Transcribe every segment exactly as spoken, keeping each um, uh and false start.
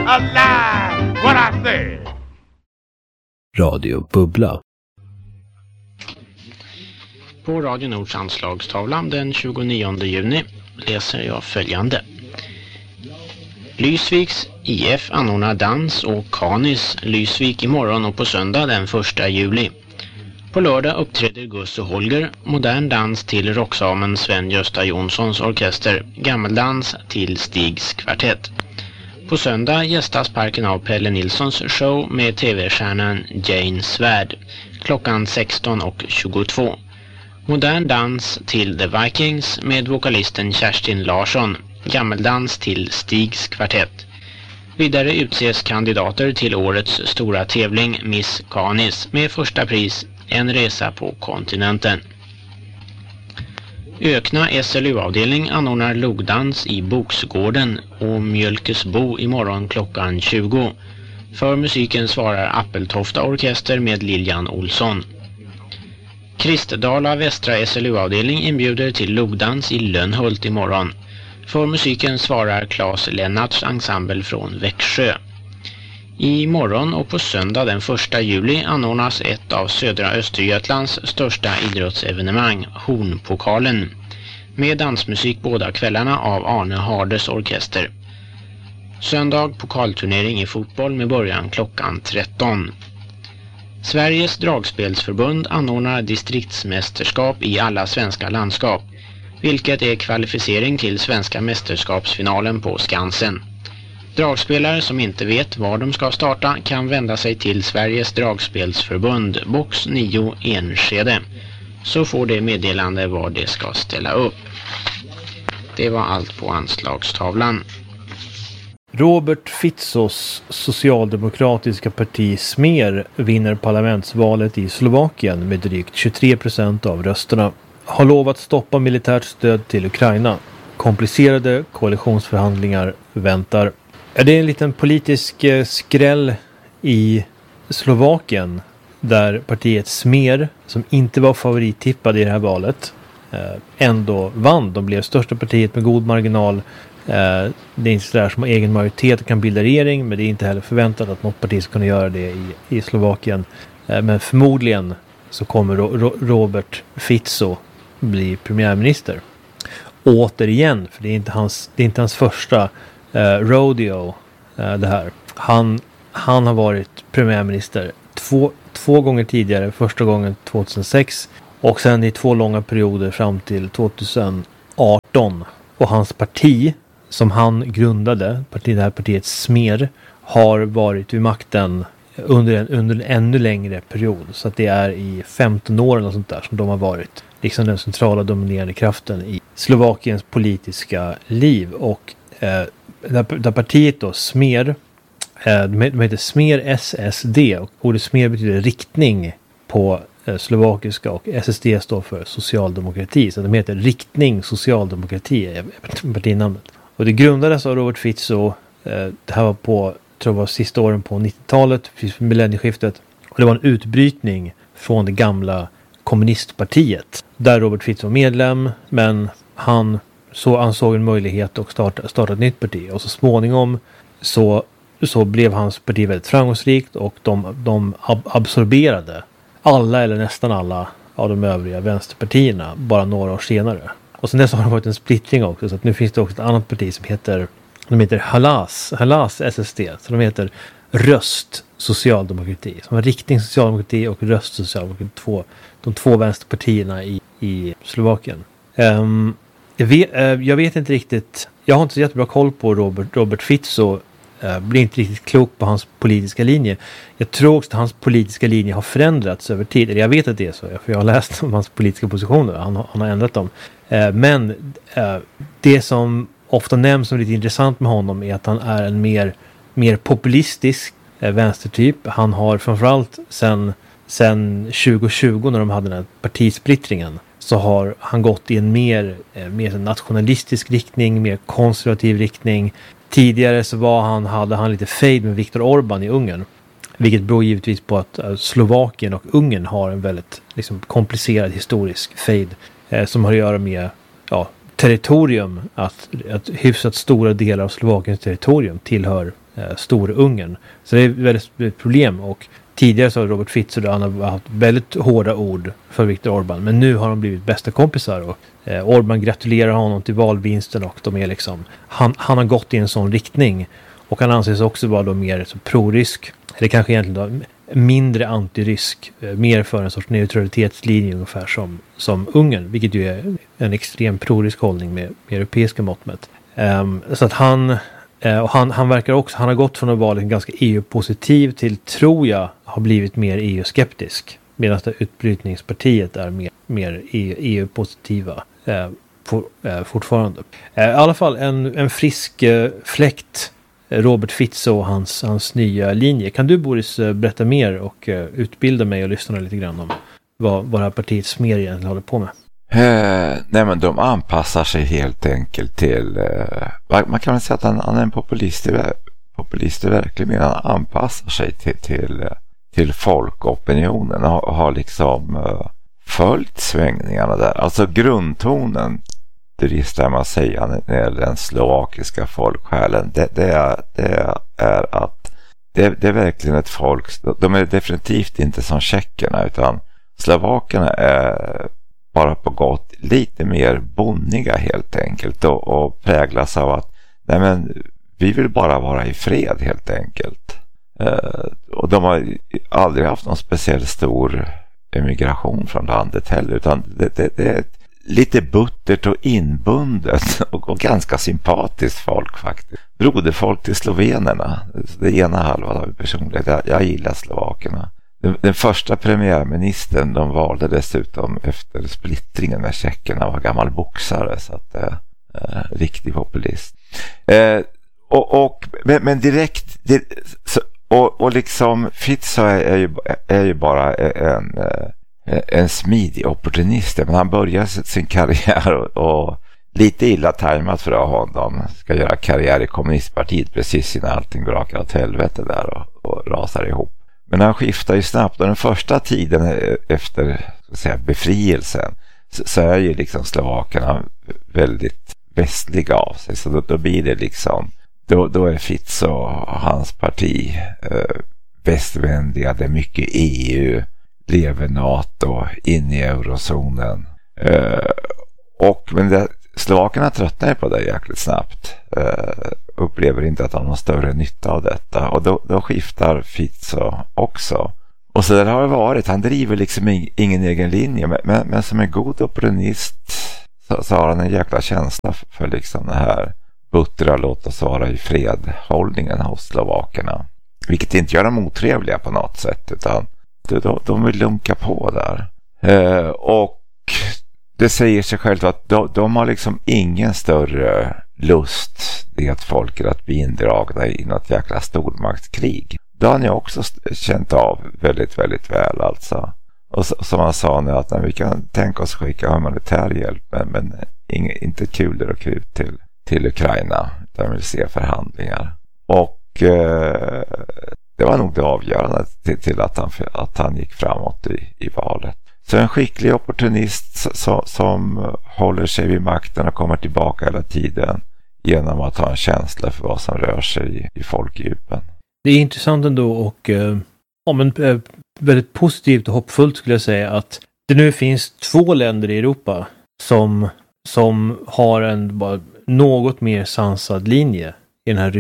alive what I said. Radio Bubbla. På Radio Nords anslagstavla den tjugonionde juni läser jag följande. Lysviks I F anordnar dans och Kanis Lysvik imorgon och på söndag den första juli. På lördag uppträder Gus och Holger, modern dans till rocksamen Sven-Gösta Jonssons orkester, gammeldans till Stigs kvartett. På söndag gästas parken av Pelle Nilssons show med tv-stjärnan Jane Svärd klockan sexton och tjugotvå. Modern dans till The Vikings med vokalisten Kerstin Larsson, gammeldans till Stigs kvartett. Vidare utses kandidater till årets stora tävling Miss Kanis med första pris en resa på kontinenten. Ökna S L U-avdelning anordnar logdans i Boksgården och Mjölkesbo imorgon klockan tjugo. För musiken svarar Appeltofta orkester med Lilian Olsson. Kristdala Västra S L U-avdelning inbjuder till logdans i Lönnhult imorgon. För musiken svarar Claes Lennarts ensemble från Växjö. I morgon och på söndag den första juli anordnas ett av södra Östergötlands största idrottsevenemang, Hornpokalen, med dansmusik båda kvällarna av Arne Hardes orkester. Söndag pokalturnering i fotboll med början klockan tretton. Sveriges dragspelsförbund anordnar distriktsmästerskap i alla svenska landskap, vilket är kvalificering till svenska mästerskapsfinalen på Skansen. Dragspelare som inte vet var de ska starta kan vända sig till Sveriges dragspelsförbund box nio Enskede, så får det meddelande var det ska ställa upp. Det var allt på anslagstavlan. Robert Ficos socialdemokratiska parti Smer vinner parlamentsvalet i Slovakien med drygt tjugotre procent av rösterna. Har lovat stoppa militärt stöd till Ukraina. Komplicerade koalitionsförhandlingar väntar. Ja, det är en liten politisk eh, skräll i Slovakien där partiet Smer, som inte var favorittippad i det här valet, eh, ändå vann. De blev största partiet med god marginal. Eh, det är inte sådär som har egen majoritet och kan bilda regering, men det är inte heller förväntat att något parti ska kunna göra det i, i Slovakien. Eh, men förmodligen så kommer Ro- Ro- Robert Fico bli premiärminister. Återigen, för det är inte hans, det är inte hans första eh, rodeo eh, det här. Han, han har varit premiärminister två, två gånger tidigare. Första gången tjugohundrasex och sen i två långa perioder fram till tjugoarton. Och hans parti som han grundade, parti, det här partiet Smer, har varit vid makten under en, under en ännu längre period. Så att det är i femton år eller sånt där som de har varit liksom den centrala dominerande kraften i Slovakiens politiska liv. Och eh, det, det partiet då, Smer, eh, de heter Smer S S D, och ordet Smer betyder riktning på eh, slovakiska, och S S D står för socialdemokrati, så de heter riktning socialdemokrati, partinamnet. Och det grundades av Robert Fico, eh, det här var på, tror jag var sista åren på nittiotalet, precis millennieskiftet, och det var en utbrytning från det gamla kommunistpartiet där Robert Fico var medlem, men han så ansåg en möjlighet att starta, starta ett nytt parti, och så småningom så, så blev hans parti väldigt framgångsrikt, och de, de ab- absorberade alla eller nästan alla av de övriga vänsterpartierna bara några år senare. Och sen dess har det varit en splittring också, så att nu finns det också ett annat parti som heter, de heter Halas, Halas S S D, så de heter Röst socialdemokrati, som är riktning socialdemokrati och röst socialdemokrati, två, de två vänsterpartierna i, i Slovakien. Um, jag, vet, uh, jag vet inte riktigt, jag har inte så jättebra koll på Robert, Robert Fico, uh, blir inte riktigt klok på hans politiska linje. Jag tror också att hans politiska linje har förändrats över tid, eller jag vet att det är så, för jag har läst om hans politiska positioner, han, han har ändrat dem. Uh, men uh, det som ofta nämns som lite intressant med honom är att han är en mer, mer populistisk eh, vänstertyp. Han har framförallt sen, sen tjugo tjugo när de hade den här partisplittringen, så har han gått i en mer, eh, mer nationalistisk riktning, mer konservativ riktning. Tidigare så var han, hade han lite fejd med Viktor Orbán i Ungern, vilket beror givetvis på att eh, Slovakien och Ungern har en väldigt liksom, komplicerad historisk fejd eh, som har att göra med ja, territorium, att, att hyfsat stora delar av Slovakiens territorium tillhör eh, Storungern. Så det är ett väldigt, väldigt problem, och tidigare så har Robert Fico han har haft väldigt hårda ord för Viktor Orbán, men nu har de blivit bästa kompisar, och eh, Orbán gratulerar honom till valvinsten, och de är liksom, han, han har gått i en sån riktning, och han anses också vara då mer så pro-rysk, eller kanske egentligen då mindre anti-rysk, eh, mer för en sorts neutralitetslinje ungefär som, som Ungern, vilket ju är en extrem pro-rysk hållning med, med europeiska mått mätt. Um, så att han och han, han verkar också, han har gått från att vara liksom ganska E U-positiv till, tror jag, har blivit mer E U-skeptisk. Medan det utbrytningspartiet är mer, mer E U-positiva eh, for, eh, fortfarande. Eh, I alla fall en, en frisk eh, fläkt, Robert Fico och hans, hans nya linje. Kan du, Boris, berätta mer och eh, utbilda mig och lyssna lite grann om vad, vad det här partiet Smer egentligen håller på med? Eh, nej men de anpassar sig helt enkelt till eh, man kan väl säga att han, han är en populist i, populist i verkligen, men han anpassar sig till, till, till folkopinionen och har, har liksom eh, följt svängningarna där. Alltså grundtonen, det ristar man säga när det gäller den slovakiska folksjälen, det, det, är, det är att det, det är verkligen ett folk, de är definitivt inte som tjeckerna, utan slovakerna är bara på gott lite mer bonniga helt enkelt, och, och präglas av att nej men, vi vill bara vara i fred helt enkelt. Eh, och de har aldrig haft någon speciellt stor emigration från landet heller, utan det, det, det är lite buttert och inbundet och, och ganska sympatiskt folk faktiskt. Broderfolk till slovenerna, det ena halvan av personlighet. Jag, jag gillar slovakerna. Den, den första premiärministern de valde dessutom efter splittringen med tjeckerna var gammal boxare, så att eh, eh, riktig populist. Eh, och, och, men, men direkt det, så, och, och liksom Fico är, är, ju, är ju bara en, en smidig opportunist, men han börjar sin karriär och, och lite illa tajmat för att honom ska göra karriär i kommunistpartiet precis innan allting brakar åt helvete där och, och rasar ihop. Men han skiftar ju snabbt, och den första tiden efter så att säga, befrielsen så, så är ju liksom slovakerna väldigt västliga av sig, så då, då blir det liksom då, då är Fico och hans parti eh, västvändiga, det är mycket E U, lever NATO, in i eurozonen eh, och men det, slovakerna tröttnar på det jäkligt snabbt, eh, upplever inte att de har någon större nytta av detta, och då, då skiftar Fico också. Och så där har det varit, han driver liksom ingen egen linje, men, men, men som en god opportunist så, så har han en jäkla känsla för, för liksom det här buttra, låt oss vara i fred hållningen hos slovakerna, vilket inte gör dem otrevliga på något sätt, utan de, de vill lunka på där. Eh, och det säger sig självt att de, de har liksom ingen större lust det folket att bli indragna i något jäkla stormaktskrig. Det har ni också känt av väldigt, väldigt väl alltså. Och så, som han sa nu, att när vi kan tänka oss skicka humanitär hjälp, men, men inga, inte kulor och krut till, till Ukraina, utan vill se förhandlingar. Och eh, det var nog det avgörande till, till att, han, att han gick framåt i, i valet. Så en skicklig opportunist som, som håller sig vid makten och kommer tillbaka hela tiden genom att ha en känsla för vad som rör sig i, i folkdjupen. Det är intressant ändå, och eh, ja, men, eh, väldigt positivt och hoppfullt skulle jag säga, att det nu finns två länder i Europa som, som har en bara, något mer sansad linje i den här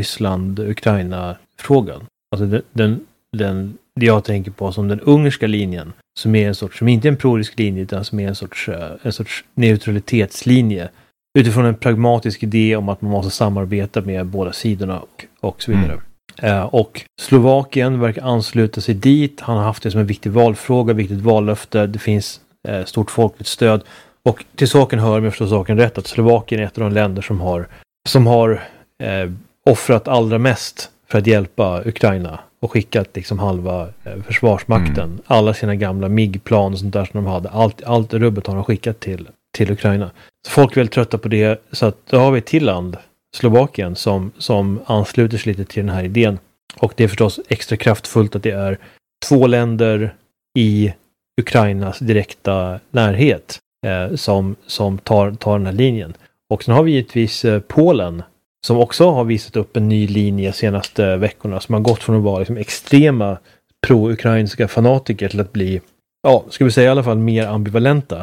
Ryssland-Ukraina-frågan. Alltså den, den, den, det jag tänker på som den ungerska linjen, som är en sorts, som inte är en pro-rysk linje, utan som är en sorts, en sorts neutralitetslinje utifrån en pragmatisk idé om att man måste samarbeta med båda sidorna och, och så vidare. Mm. Eh, och Slovakien verkar ansluta sig dit. Han har haft det som en viktig valfråga, viktigt vallöfte. Det finns eh, stort folkligt stöd. Och till saken hör, om jag förstår saken rätt, att Slovakien är ett av de länder som har, som har eh, offrat allra mest för att hjälpa Ukraina och skickat liksom halva eh, försvarsmakten, mm. alla sina gamla M I G-plan och sånt där som de hade. Allt, allt rubbet har de skickat till, till Ukraina. Så folk är väldigt trötta på det, så att då har vi ett till land, Slovakien, som, som ansluter sig lite till den här idén. Och det är förstås extra kraftfullt att det är två länder i Ukrainas direkta närhet eh, som, som tar, tar den här linjen. Och sen har vi givetvis eh, Polen som också har visat upp en ny linje senaste veckorna, som har gått från att vara liksom extrema pro-ukrainska fanatiker till att bli, ja, ska vi säga i alla fall mer ambivalenta.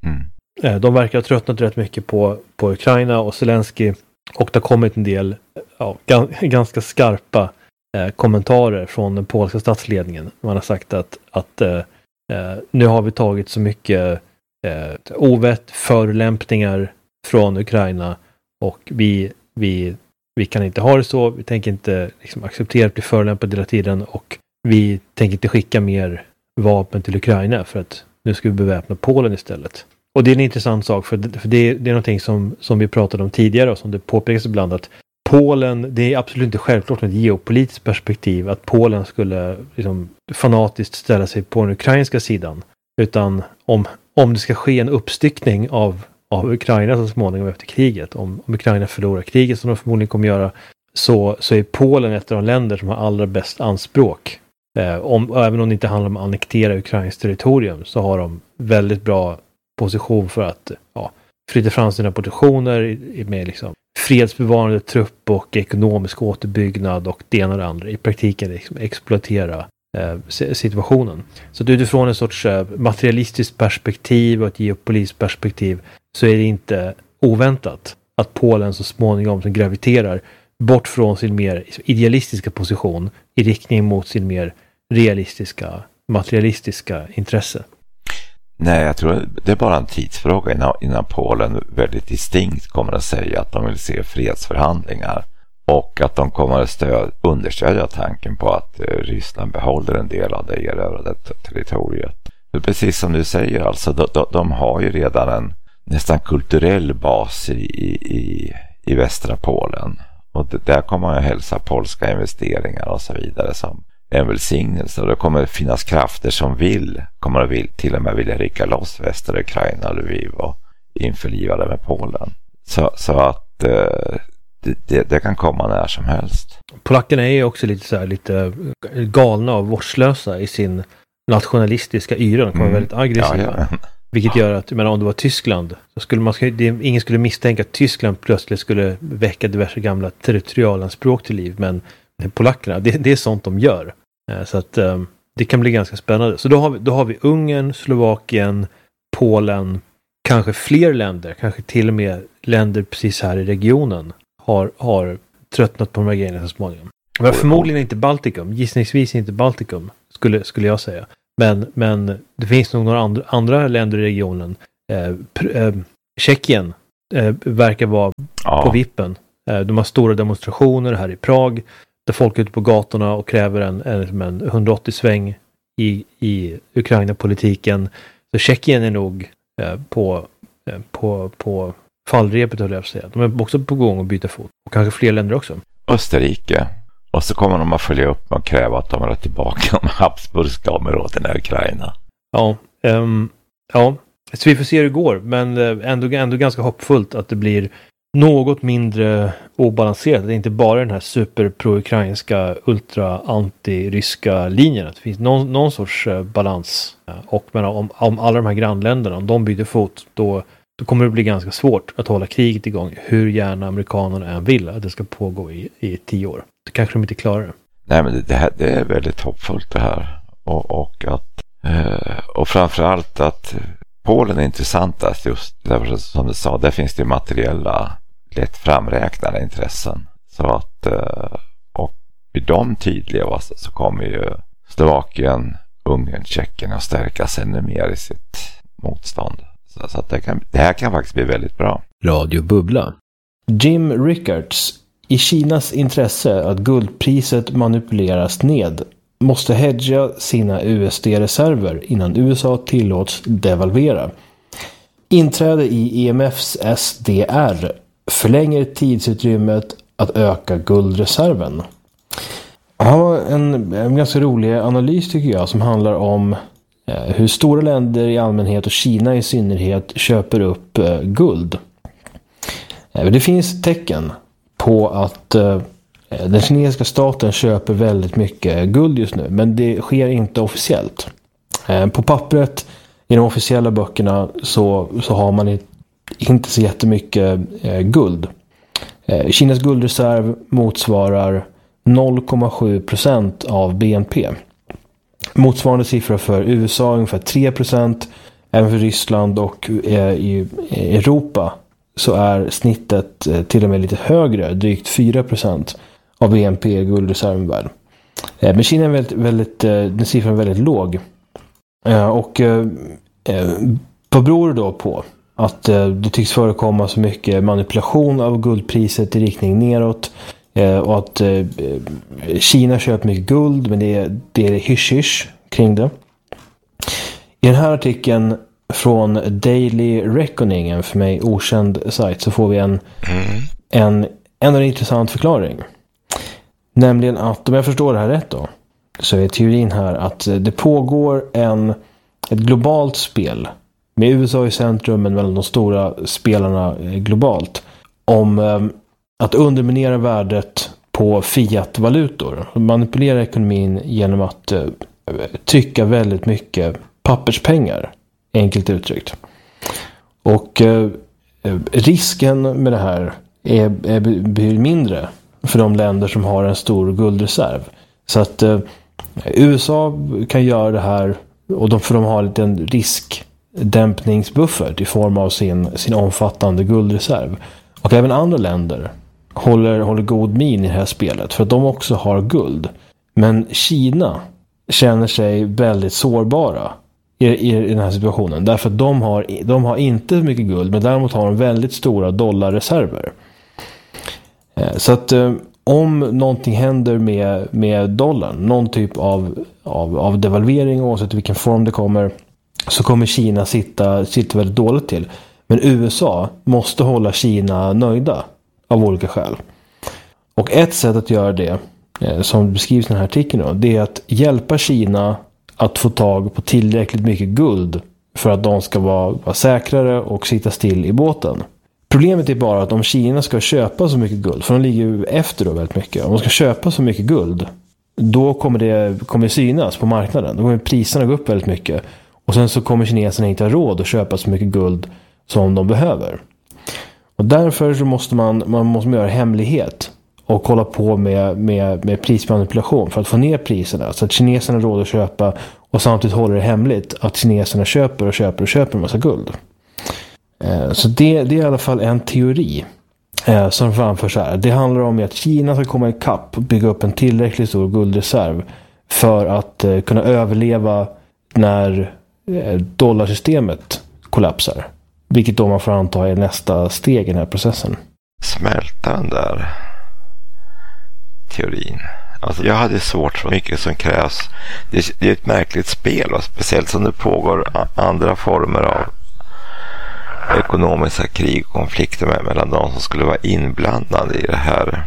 Mm. De verkar ha tröttnat rätt mycket på, på Ukraina och Zelensky, och det har kommit en del ja, ganska skarpa eh, kommentarer från den polska statsledningen. Man har sagt att, att eh, nu har vi tagit så mycket eh, ovett, förolämpningar från Ukraina, och vi, vi, vi kan inte ha det så. Vi tänker inte liksom, acceptera att bli förolämpade hela tiden, och vi tänker inte skicka mer vapen till Ukraina för att nu ska vi beväpna Polen istället. Och det är en intressant sak, för det, för det, det är någonting som, som vi pratade om tidigare och som det påpekas ibland, att Polen, det är absolut inte självklart med ett geopolitiskt perspektiv att Polen skulle liksom, fanatiskt ställa sig på den ukrainska sidan. Utan om, om det ska ske en uppstyckning av, av Ukraina så småningom efter kriget, om, om Ukraina förlorar kriget som de förmodligen kommer göra, så, så är Polen ett av de länder som har allra bäst anspråk. Eh, om, även om det inte handlar om att annektera Ukrains territorium, så har de väldigt bra position för att ja, flytta fram sina positioner med liksom fredsbevarande trupp och ekonomisk återbyggnad och det ena och det andra. I praktiken liksom exploatera eh, situationen. Så att utifrån en sorts eh, materialistiskt perspektiv och ett geopolitiskt perspektiv, så är det inte oväntat att Polen så småningom som graviterar bort från sin mer idealistiska position i riktning mot sin mer realistiska, materialistiska intresse. Nej, jag tror det är bara en tidsfråga innan, innan Polen väldigt distinkt kommer att säga att de vill se fredsförhandlingar, och att de kommer att stöd, understödja tanken på att eh, Ryssland behåller en del av det erövrade territoriet. För precis som du säger, alltså, de, de, de har ju redan en nästan kulturell bas i, i, i västra Polen, och det, där kommer man att hälsa polska investeringar och så vidare som en välsignelse, och det kommer att finnas krafter som vill, kommer att vill, till och med vilja rycka loss västra Ukraina, Lviv, och införliva det med Polen. Så, så att eh, det, det, det kan komma när som helst. Polackerna är ju också lite, så här, lite galna och vårdslösa i sin nationalistiska yra. De kommer mm. väldigt aggressiva. Ja, ja. Vilket gör att, men om det var Tyskland, så skulle man, det, ingen skulle misstänka att Tyskland plötsligt skulle väcka diverse gamla territorialanspråk till liv, men polackerna, det, det är sånt de gör. Så att um, det kan bli ganska spännande. Så då har vi, då har vi Ungern, Slovakien, Polen, kanske fler länder, kanske till och med länder precis här i regionen har, har tröttnat på de här grejerna så småningom. Men förmodligen inte Baltikum, gissningsvis inte Baltikum skulle, skulle jag säga. Men, men det finns nog några andra, andra länder i regionen. Eh, pr- eh, Tjeckien eh, verkar vara ja. på vippen. Eh, de har stora demonstrationer här i Prag, där folk är ute på gatorna och kräver en, en, en hundraåttio-sväng i, i Ukraina-politiken. Så Tjeckien är nog eh, på, eh, på, på fallrepet, höll jag att säga. De är också på gång att byta fot. Och kanske fler länder också. Österrike. Och så kommer de att följa upp och kräva att de är tillbaka de habsburgska områdena i Ukraina. Ja, um, ja. Så vi får se hur det går. Men ändå, ändå ganska hoppfullt att det blir något mindre obalanserat. Det är inte bara den här super-pro-ukrainska, ultra-anti-ryska linjen. Det finns någon, någon sorts balans. Och men om, om alla de här grannländerna, om de byter fot, då, då kommer det bli ganska svårt att hålla kriget igång. Hur gärna amerikanerna än vill att det ska pågå i, i tio år. Det kanske de inte klarar det. Nej, men det, här, det är väldigt hoppfullt det här. Och, och, att, eh, och framförallt att Polen är intressantast just därför, som du sa, där finns det materiella lätt framräknade intressen. Så att och blir de tydliga så kommer ju Slovakien, Ungern, Tjeckien att stärkas ännu mer i sitt motstånd. Så, så att det, kan, det här kan faktiskt bli väldigt bra. Radio Bubbla. Jim Rickards. I Kinas intresse att guldpriset manipuleras ned måste hedga sina U S D-reserver innan U S A tillåts devalvera. Inträde i E M F:s S D R förlänger tidsutrymmet att öka guldreserven. Han har en, en ganska rolig analys tycker jag som handlar om eh, hur stora länder i allmänhet och Kina i synnerhet köper upp eh, guld. Eh, det finns tecken på att eh, den kinesiska staten köper väldigt mycket guld just nu, men det sker inte officiellt. Eh, på pappret i de officiella böckerna så, så har man inte så jättemycket eh, guld. Eh, Kinas guldreserv motsvarar noll komma sju procent av B N P. Motsvarande siffra för U S A ungefär tre procent. Även för Ryssland och eh, i Europa så är snittet eh, till och med lite högre, drygt fyra procent av B N P guldreserven värd. Eh, men Kina är väldigt, väldigt, eh, den siffran är väldigt låg. Eh, och eh, vad beror det då på? Att eh, det tycks förekomma så mycket manipulation av guldpriset i riktning neråt. Eh, och att eh, Kina köper mycket guld, men det är, det är hysch-hysch kring det. I den här artikeln från Daily Reckoning, en för mig okänd sajt, så får vi en, mm. en, en intressant förklaring. Nämligen att, om jag förstår det här rätt då, så är teorin här att det pågår en, ett globalt spel med U S A i centrum, men mellan de stora spelarna globalt, om eh, att underminera värdet på fiat-valutor. Manipulera ekonomin genom att eh, trycka väldigt mycket papperspengar, enkelt uttryckt. Och eh, risken med det här är, är, blir mindre för de länder som har en stor guldreserv. Så att eh, U S A kan göra det här, och de, för de har en liten riskdämpningsbuffert i form av sin, sin omfattande guldreserv. Och även andra länder håller, håller god min i det här spelet, för att de också har guld. Men Kina känner sig väldigt sårbara i, i, i den här situationen. Därför att de har, de har inte mycket guld, men däremot har de väldigt stora dollarreserver. Så att eh, om någonting händer med, med dollarn, någon typ av, av, av devalvering, oavsett vilken form det kommer, så kommer Kina sitta, sitta väldigt dåligt till. Men U S A måste hålla Kina nöjda av olika skäl. Och ett sätt att göra det, eh, som beskrivs i den här artikeln då, det är att hjälpa Kina att få tag på tillräckligt mycket guld för att de ska vara, vara säkrare och sitta still i båten. Problemet är bara att om Kina ska köpa så mycket guld, för de ligger ju efter då väldigt mycket, om de ska köpa så mycket guld, då kommer det kommer synas på marknaden. Då kommer priserna gå upp väldigt mycket. Och sen så kommer kineserna inte ha råd att köpa så mycket guld som de behöver. Och därför så måste man, man måste göra hemlighet och kolla på med, med, med prismanipulation för att få ner priserna, så att kineserna har råd att köpa, och samtidigt håller det hemligt att kineserna köper och köper och köper en massa guld. Så det, det är i alla fall en teori eh, som framförs här. Det handlar om att Kina ska komma ikapp och bygga upp en tillräckligt stor guldreserv för att eh, kunna överleva när eh, dollarsystemet kollapsar. Vilket då man får anta är nästa steg i den här processen. Smälta den där teorin. Alltså jag hade svårt för mycket som krävs. Det är, det är ett märkligt spel, och speciellt som det pågår andra former av ekonomiska krig och konflikter med, mellan de som skulle vara inblandade i det här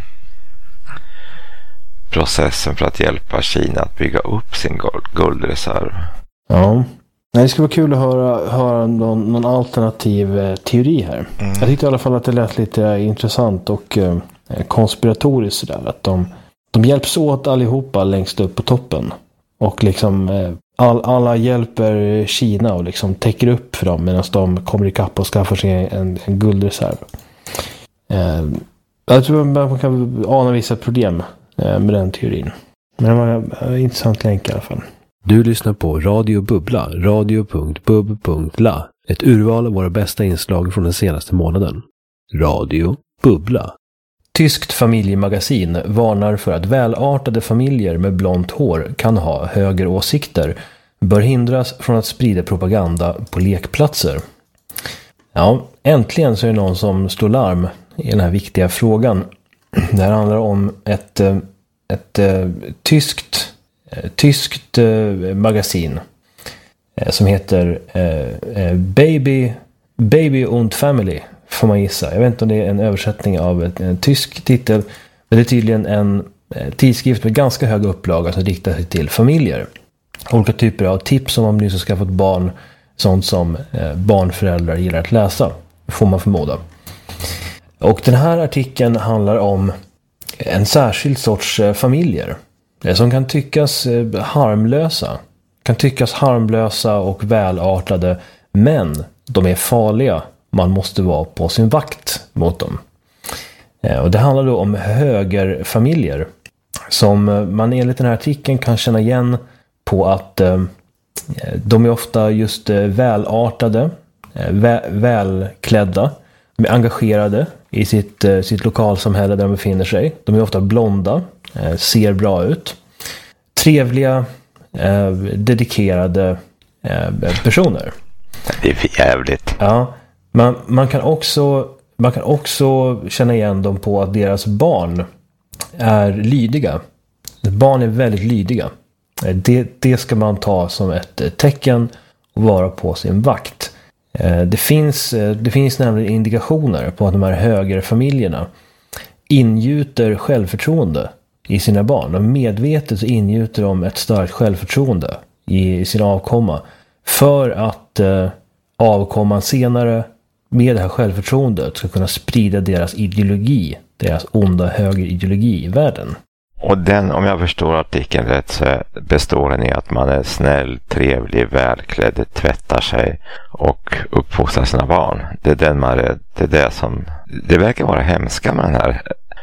processen för att hjälpa Kina att bygga upp sin guldreserv. Ja, det skulle vara kul att höra, höra någon, någon alternativ eh, teori här. Mm. Jag tyckte i alla fall att det lät lite intressant och eh, konspiratoriskt sådär, att de, de hjälps åt allihopa längst upp på toppen. Och liksom eh, all, alla hjälper Kina och liksom täcker upp för dem medan de kommer ikapp och skaffar sig en, en guldreserv. Eh, jag tror man kan ana vissa problem eh, med den teorin. Men det var en intressant länk i alla fall. Du lyssnar på Radio Bubbla, radio punkt bub punkt la. Ett urval av våra bästa inslag från den senaste månaden. Radio Bubbla. Tyskt familjemagasin varnar för att välartade familjer med blont hår kan ha högeråsikter, bör hindras från att sprida propaganda på lekplatser. Ja, äntligen så är det någon som slår larm i den här viktiga frågan. Det här handlar om ett, ett, ett tyskt, tyskt magasin som heter Baby, Baby und Family, får man gissa. Jag vet inte om det är en översättning av en, en tysk titel, men det är tydligen en eh, tidskrift med ganska hög upplaga som riktar sig till familjer. Olika typer av tips om man nyss har skaffat barn, sånt som eh, barnföräldrar gillar att läsa, får man förmoda. Och den här artikeln handlar om en särskild sorts eh, familjer eh, som kan tyckas eh, harmlösa. Kan tyckas harmlösa och välartade, men de är farliga. Man måste vara på sin vakt mot dem. Och det handlar då om högerfamiljer som man enligt den här artikeln kan känna igen på att de är ofta just välartade, välklädda, engagerade i sitt, sitt lokalsamhälle där de befinner sig. De är ofta blonda, ser bra ut. Trevliga, dedikerade personer. Det är för jävligt. Ja, man, man kan också man kan också känna igen dem på att deras barn är lydiga. Barn är väldigt lydiga. Det, det ska man ta som ett tecken och vara på sin vakt. Det finns, det finns nämligen indikationer på att de här högerfamiljerna ingjuter självförtroende i sina barn. Och medvetet så ingjuter de ett starkt självförtroende i sin avkomma för att eh, avkomman senare med det här självförtroendet ska kunna sprida deras ideologi, deras onda högerideologi i världen. Och den, om jag förstår artikeln rätt, så består den i att man är snäll, trevlig, välklädd, tvättar sig och uppfostrar sina barn. Det är den man är, det är det som, det verkar vara hemska med den här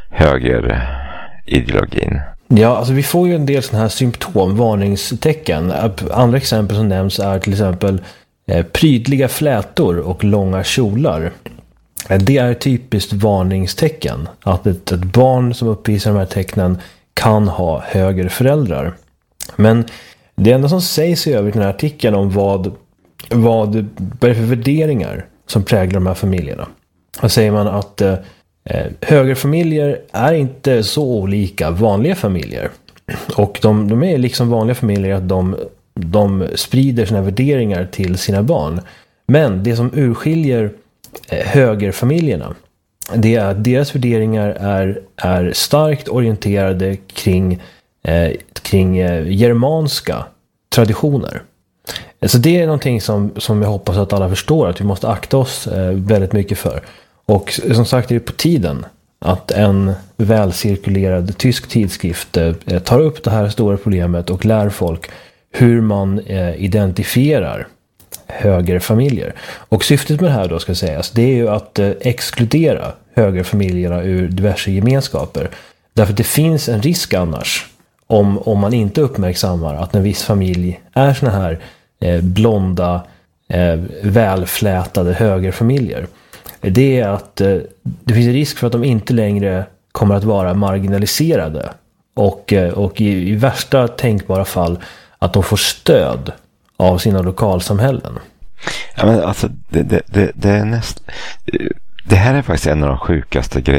högerideologin. Ja, alltså vi får ju en del sådana här symptom, varningstecken. Andra exempel som nämns är till exempel eh, prydliga flätor och långa kjolar. Det är ett typiskt varningstecken. Att ett, ett barn som uppvisar de här tecknen kan ha högerföräldrar. Men det enda som sägs i övrigt i den här artikeln om vad, vad det är för värderingar som präglar de här familjerna. Då säger man att eh, högerfamiljer är inte så olika vanliga familjer. Och de, de är liksom vanliga familjer att de, de sprider sina värderingar till sina barn. Men det som urskiljer eh, högerfamiljerna, det är att deras värderingar är, är starkt orienterade kring, eh, kring eh, germanska traditioner. Så det är någonting som, som jag hoppas att alla förstår att vi måste akta oss eh, väldigt mycket för. Och som sagt är det på tiden att en välcirkulerad tysk tidskrift eh, tar upp det här stora problemet och lär folk hur man eh, identifierar högerfamiljer. Och syftet med det här då ska sägas, det är ju att eh, exkludera högerfamiljerna ur diverse gemenskaper. Därför att det finns en risk annars om, om man inte uppmärksammar att en viss familj är såna här eh, blonda, eh, välflätade högerfamiljer. Det är att eh, det finns en risk för att de inte längre kommer att vara marginaliserade och, eh, och i, i värsta tänkbara fall att de får stöd av sina lokalsamhällen. Ja, men alltså det, det, det, det är näst, det här är faktiskt en av de sjukaste grejerna